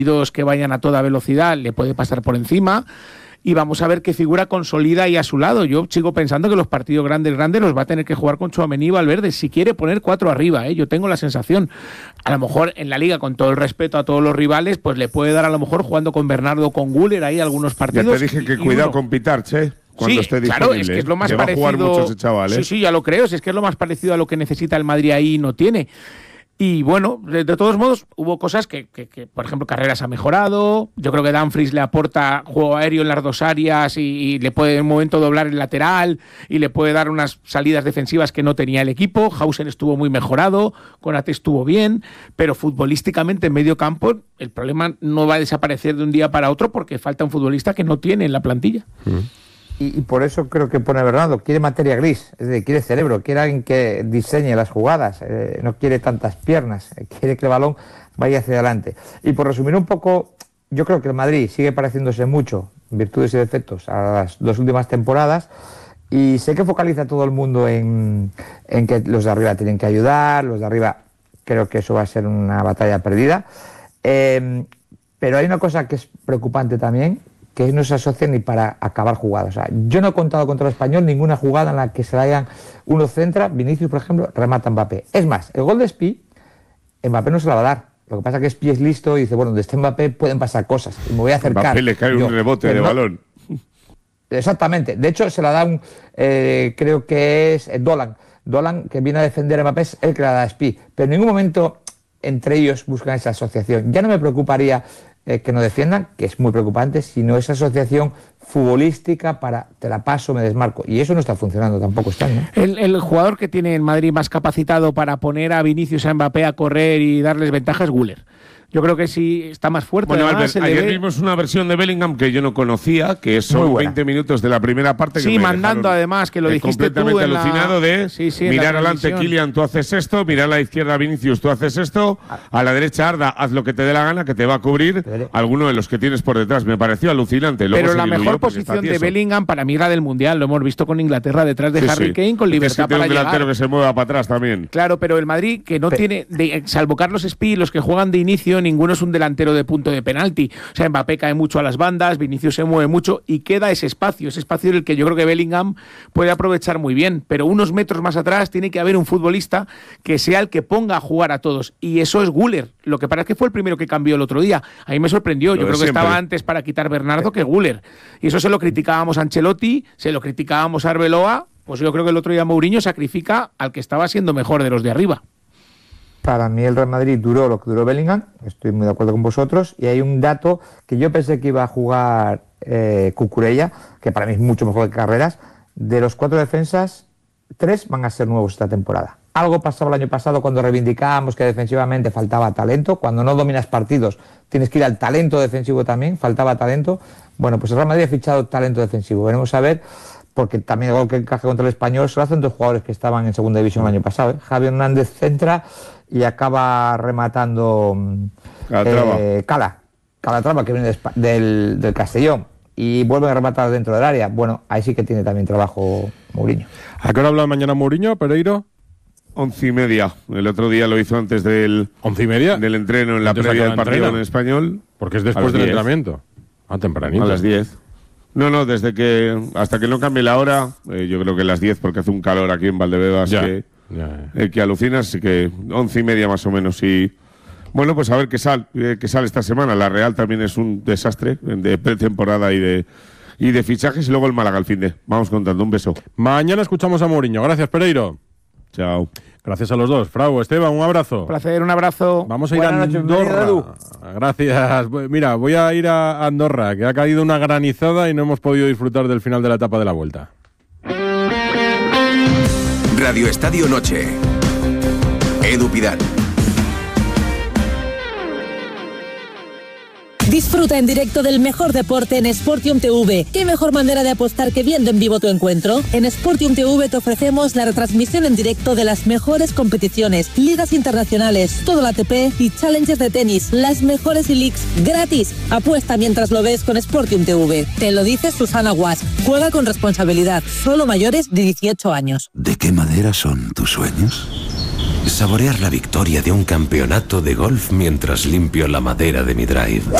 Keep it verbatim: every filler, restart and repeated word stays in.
que vayan a toda velocidad le puede pasar por encima. Y vamos a ver qué figura consolida ahí a su lado. Yo sigo pensando que los partidos grandes, grandes los va a tener que jugar con Tchouaméni y Valverde. Si quiere poner cuatro arriba, ¿eh? Yo tengo la sensación. A lo mejor en la Liga, con todo el respeto a todos los rivales, pues le puede dar a lo mejor jugando con Bernardo o con Güler ahí algunos partidos. Ya te dije que cuidado uno. con Pitarch, ¿eh? Cuando sí, esté disponible. Claro, es que es lo más que parecido. Va a jugar mucho ese chaval, ¿eh? Sí, sí, ya lo creo. Si es que es lo más parecido a lo que necesita el Madrid ahí y no tiene. Y bueno, de, de todos modos, hubo cosas que, que, que, por ejemplo, Carreras ha mejorado. Yo creo que Dumfries le aporta juego aéreo en las dos áreas y, y le puede en un momento doblar el lateral y le puede dar unas salidas defensivas que no tenía el equipo. Hausen estuvo muy mejorado, Konate estuvo bien, pero futbolísticamente en medio campo el problema no va a desaparecer de un día para otro porque falta un futbolista que no tiene en la plantilla. Mm. Y, y por eso creo que pone Bernardo, quiere materia gris, es decir, quiere cerebro, quiere alguien que diseñe las jugadas, eh, no quiere tantas piernas, eh, quiere que el balón vaya hacia adelante. Y por resumir un poco, yo creo que el Madrid sigue pareciéndose mucho, virtudes y defectos, a las dos últimas temporadas, y sé que focaliza todo el mundo en, en que los de arriba tienen que ayudar, los de arriba creo que eso va a ser una batalla perdida, eh, pero hay una cosa que es preocupante también, que no se asocian ni para acabar jugadas. O sea, yo no he contado contra el Español ninguna jugada en la que se la hayan uno centra, Vinicius, por ejemplo, remata Mbappé. Es más, el gol de Spi, Mbappé no se la va a dar. Lo que pasa es que Spi es listo y dice, bueno, donde esté Mbappé pueden pasar cosas y me voy a acercar. Mbappé le cae yo, un rebote de no, balón. Exactamente. De hecho, se la da un, eh, creo que es Dolan. Dolan, que viene a defender a Mbappé, es el que la da a Spi. Pero en ningún momento entre ellos buscan esa asociación. Ya no me preocuparía Eh, que no defiendan, que es muy preocupante, sino esa asociación futbolística para te la paso, me desmarco. Y eso no está funcionando tampoco, está, ¿no? El, el jugador que tiene en Madrid más capacitado para poner a Vinicius, a Mbappé a correr y darles ventaja es Güler. Yo creo que sí está más fuerte. Bueno, además, Albert, ayer ve... vimos una versión de Bellingham que yo no conocía, que son veinte minutos de la primera parte. Sí, que me mandando además, que lo dijiste completamente tú. Completamente alucinado la... de sí, sí, mirar adelante, Kylian, tú haces esto, mirar a la izquierda, Vinicius, tú haces esto, a la derecha, Arda, haz lo que te dé la gana, que te va a cubrir pero... alguno de los que tienes por detrás. Me pareció alucinante. Luego pero la mejor posición de Bellingham para mí era del Mundial, lo hemos visto con Inglaterra detrás de sí, Harry sí. Kane, con libertad es que para un llegar. delantero que se mueva para atrás también. Claro, pero el Madrid, que no pero... tiene, de, salvo Carlos Spi, los que juegan de inicio, ninguno es un delantero de punto de penalti. O sea, Mbappé cae mucho a las bandas, Vinicius se mueve mucho y queda ese espacio, ese espacio en el que yo creo que Bellingham puede aprovechar muy bien, pero unos metros más atrás tiene que haber un futbolista que sea el que ponga a jugar a todos, y eso es Güler. Lo que pasa es que fue el primero que cambió el otro día. A mí me sorprendió, yo creo que estaba antes para quitar Bernardo que Güler. Y eso se lo criticábamos a Ancelotti, se lo criticábamos a Arbeloa, pues yo creo que el otro día Mourinho sacrifica al que estaba siendo mejor de los de arriba. Para mí el Real Madrid duró lo que duró Bellingham, estoy muy de acuerdo con vosotros, y hay un dato que yo pensé que iba a jugar eh, Cucurella, que para mí es mucho mejor que Carreras. De los cuatro defensas, tres van a ser nuevos esta temporada. Algo pasaba el año pasado cuando reivindicábamos que defensivamente faltaba talento, cuando no dominas partidos tienes que ir al talento defensivo también, faltaba talento. Bueno, pues el Real Madrid ha fichado talento defensivo, veremos a ver, porque también algo que encaje contra el Español se lo hacen dos jugadores que estaban en segunda división el año pasado, ¿eh? Javi Hernández centra y acaba rematando Calatrava, eh, Cala, Calatrava, que viene de, del, del Castellón, y vuelve a rematar dentro del área. Bueno, ahí sí que tiene también trabajo Mourinho. ¿A qué hora habla mañana Mourinho, Pereiro? Once y media. El otro día lo hizo antes del once y media del entreno en la previa del partido en Español. Porque es después del entrenamiento. Ah, tempranito. A las diez. No, no, desde que hasta que no cambie la hora, eh, yo creo que las diez, porque hace un calor aquí en Valdebebas ya, que, ya, ya. Eh, que alucinas, así que once y media más o menos. Y bueno, pues a ver qué sale, eh, qué sale esta semana. La Real también es un desastre de pretemporada y de y de fichajes, y luego el Málaga al fin de. Vamos contando, un beso. Mañana escuchamos a Mourinho. Gracias, Pereiro. Chao. Gracias a los dos. Frau, Esteban, un abrazo. Un placer, un abrazo. Vamos a ir Buenas a Andorra. Noches, Gracias. Mira, voy a ir a Andorra, que ha caído una granizada y no hemos podido disfrutar del final de la etapa de la Vuelta. Radio Estadio Noche. Edu Pidal. Disfruta en directo del mejor deporte en Sportium T V. ¿Qué mejor manera de apostar que viendo en vivo tu encuentro? En Sportium T V te ofrecemos la retransmisión en directo de las mejores competiciones, ligas internacionales, todo el A T P y challenges de tenis, las mejores e-leagues gratis. Apuesta mientras lo ves con Sportium T V. Te lo dice Susana Guas. Juega con responsabilidad. Solo mayores de dieciocho años. ¿De qué madera son tus sueños? Saborear la victoria de un campeonato de golf mientras limpio la madera de mi drive.